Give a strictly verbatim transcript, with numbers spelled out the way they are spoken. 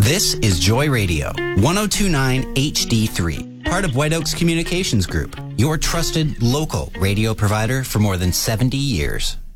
This is Joy Radio, one oh two point nine H D three, part of White Oaks Communications Group, your trusted local radio provider for more than seventy years.